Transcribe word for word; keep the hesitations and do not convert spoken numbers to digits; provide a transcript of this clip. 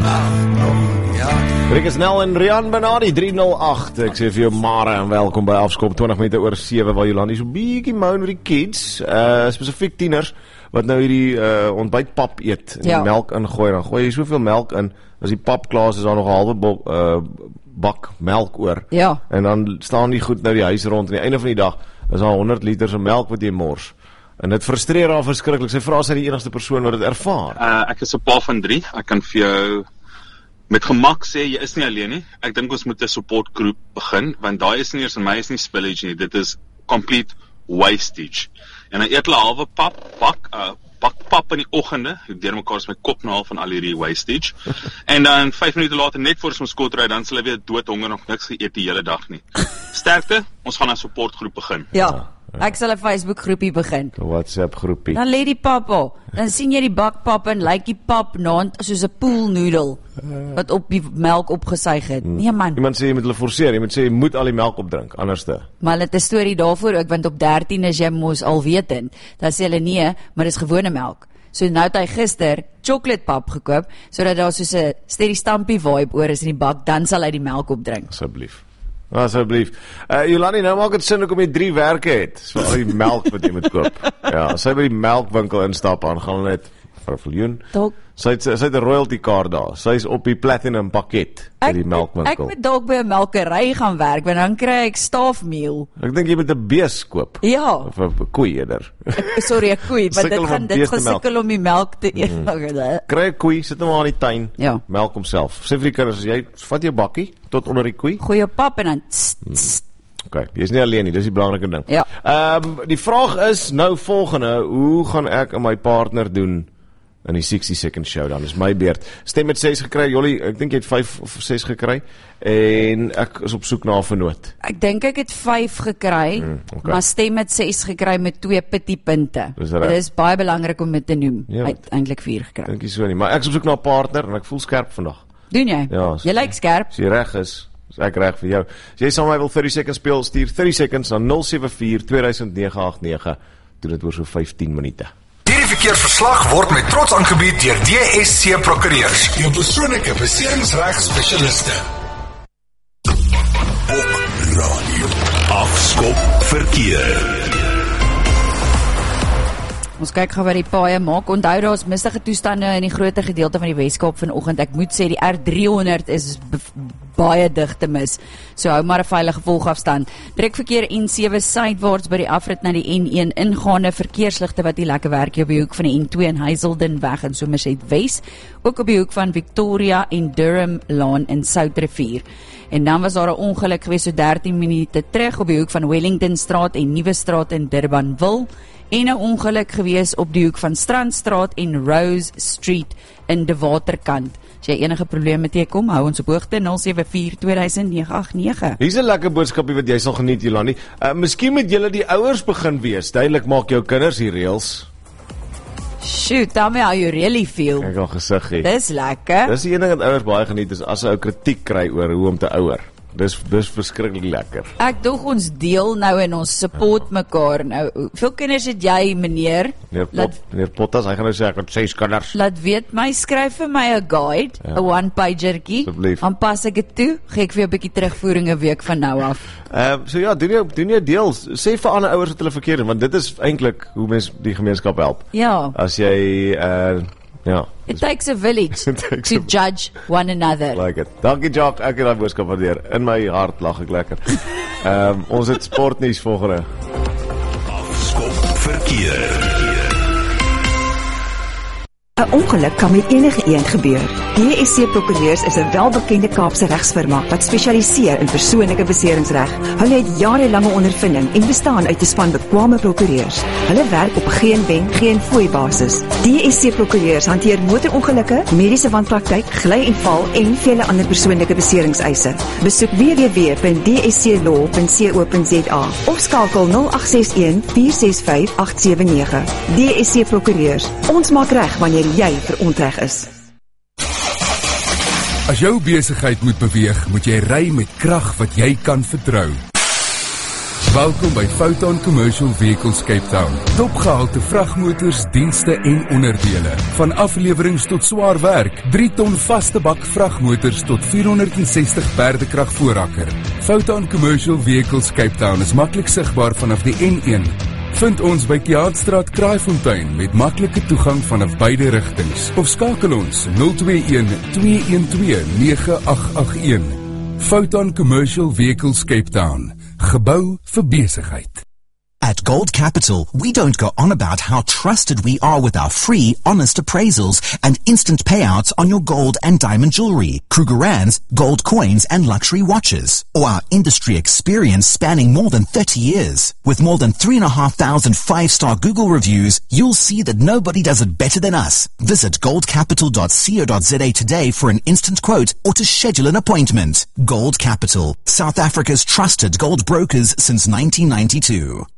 Rick is Nel en Rian Benadi, drie nul agt. Ek sê vir jou Mare en welkom by Afskop, twintig minute oor sewe, waar Jolandi so bietjie moan met die kids, uh, spesifiek tieners, wat nou hierdie uh, ontbytpap eet, en ja. die melk ingooi, dan gooi jy soveel melk in, as die pap klaar is, is daar nog 'n halwe bo, uh, bak melk oor, ja. en dan staan die goed nou die huis rond, en die einde van die dag, is daar honderd liters van melk wat jy mors. En dit frustreer haar verskriklik. Sy vra sy die enigste persoon wat dit ervaar. Uh, ek is 'n pa van drie. Ek kan vir jou met gemak sê, jy is nie alleen nie. Ek dink ons moet 'n support groep begin, want daai is nie eers, en my is nie spillage nie. Dit is complete wastage. En dan eet hulle halwe pap, bak, uh, bak pap in die oggende, deur mekaar is my kop na half van al hierdie wastage. En dan vyf minute later, net voor ons skool ry, dan sal hulle weer doodhonger, nog niks geëet die hele dag nie. Sterkte, ons gaan 'n support groep begin. Ja. Ek sal 'n Facebook groepie begin. 'n WhatsApp groepie. Dan lê die pap al. Dan sien jy die bakpap en lyk die pap naand soos 'n poolnoedel wat op die melk opgesuig het. Nee man. Iemand sê jy moet hulle forceer, jy moet sê jy moet al die melk opdrink, anderste. Maar hulle het 'n storie daarvoor ook, want op dertien is jy mos alwetend. Dan sê hulle nee, maar dis gewone melk. So nou het hy gister chocoladeپap gekoop, sodat daar soos 'n steady stampie vibe oor is in die bak, dan sal hy die melk opdrink. Asseblief. Asseblief. Uh, Jolani, nou maak het sin ook om jy drie werke het. So al die melk wat jy moet koop. Ja, as hy by die melkwinkel instap, aan gaan net vir 'n miljoen. Sy het, sy het 'n royalty card daar. Sy is op die platinum pakket by die melkwinkel. Ek moet dalk by 'n melkery gaan werk, want dan kry ek staafmeel. Ek dink jy moet 'n bees koop. Ja. Of 'n koei eerder. Sorry, 'n koei, want dit gaan dit gesukkel om die melk te eet. Mm. Kry 'n koei, sit hom aan die tuin. Ja. Melk homself. Sê vir die kinders, as jy vat jou bakkie tot onder die koei. Gooi jou pap en dan tss, tss. Oké, okay, jy is nie alleen nie, dis die belangrike ding. Ja. Ehm um, die vraag is nou volgende, hoe gaan ek en my partner doen in die sixty second show, dan is my beurt. Stem met ses gekry, Jolly, ek dink jy het vyf of ses gekry, en ek is op soek na 'n vernoot. Ek dink ek het vyf gekry, mm, okay. maar stem met ses gekry met twee pitty punte. Dis Dit is baie belangrik om dit te noem. Ja, Hy het eintlik vier gekry. Dink jy so nie, maar ek is op soek na 'n partner, en ek voel skerp vandag. Doen jy? Ja, jy lyk skerp. As jy reg is, is ek reg vir jou. As jy saam met my wil thirty seconds speel, stuur thirty seconds na nul sewe vier twee nege agt nege. Doen dit oor so vyftien minute. Hierdie verkeersverslag word met trots aangebied deur D S C Prokureurs, jou persoonlike beserings-reg spesialiste. Op radio. Afskop verkeer. Ons kyk gou wat die paaie maak. Onthou daar is mistige toestande in die groter gedeelte van die Weskaap vanoggend. Ek moet sê die R three honderd is baie dig te mis. So hou maar 'n veilige volgafstand. Trekverkeer N sewe suidwaarts by die afrit na die N een ingaande verkeersligte wat nie lekker werk op die hoek van die N twee in Hazelden weg in Somerset Wes, ook op die hoek van Victoria en Durham Laan in Soutrivier. En dan was daar 'n ongeluk gewees so dertien minute terug op die hoek van Wellington Straat en Nuwe Straat in Durbanville, en 'n ongeluk gewees op die hoek van Strandstraat en Rose Street in De Waterkant. As jy enige probleme met jy kom, hou ons op hoogte nul sewe vier twee nege agt nege. Hier's 'n lekker boodskapie wat jy sal geniet, Jolani. Uh, miskien moet julle die ouers begin wees. Duidelik maak jou kinders die reëls. Shoot, tell me how you really feel. Ek al gesig hê. Dis lekker. Dis die een ding wat ouers baie geniet, is as 'n ou kritiek kry oor hoe om te ouer. Dis dis verskriklik lekker. Ek dog ons deel nou en ons support mekaar nou. Hoeveel kinders het jy, meneer? Meneer Pot, meneer Pottas, hy gaan nou sê ek het ses kinders. Laat weet my, skryf vir my 'n guide, 'n ja. one-pagertjie. Dan pas ek dit toe, gee ek vir jou 'n bietjie terugvoering 'n week van nou af. Ehm uh, so ja, doen jy doen jy deel, sê vir ander ouers wat hulle verkeerd doen, want dit is eintlik hoe mens die gemeenskap help. Ja. As jy uh ja. It takes a village takes to a... judge one another. Like it. Dankie Jock, ek het daai boodskap waardeer. In my hart lag ek lekker. Ehm um, ons het sportnuus volgende. Afskop verkeer. 'n Ongeluk kan met enige een gebeur. D S C Prokureurs is 'n welbekende Kaapse regsfirma wat spesialiseer in persoonlike beseringsreg. Hulle het jarelange ondervinding en bestaan uit 'n span bekwame prokureurs. Hulle werk op geen wen, geen fooi basis. D S C Prokureurs hanteer motorongelukke, mediese wanpraktyk, gly en val en vele ander persoonlike beseringseise. Besoek w w w punt d s c law punt co punt z a of skakel nul agt ses een vier ses vyf agt sewe nege. D S C Prokureurs. Ons maak reg wanneer jy verontreg is. As jou besigheid moet beweeg, moet jy ry met krag wat jy kan vertrou. Welkom by Foton Commercial Vehicles Cape Town. Topgehalte vragmotors, dienste en onderdele. Van aflewerings tot swaar werk, drie ton vaste bak vragmotors tot vierhonderdsestig perdekrag voorrakker. Foton Commercial Vehicles Cape Town is maklik sigbaar vanaf die N een. Vind ons by Kiaatstraat Kraaifontein met maklike toegang vanaf beide rigtings. Of skakel ons nul twee een twee een twee nege agt agt een. Foton Commercial Vehicles Cape Town. Gebou vir besigheid. At Gold Capital, we don't go on about how trusted we are with our free, honest appraisals and instant payouts on your gold and diamond jewelry, Krugerrands, gold coins and luxury watches, or our industry experience spanning more than thirty years. With more than three and a half thousand five-star Google reviews, you'll see that nobody does it better than us. Visit gold capital dot co dot za today for an instant quote or to schedule an appointment. Gold Capital, South Africa's trusted gold brokers since nineteen ninety-two.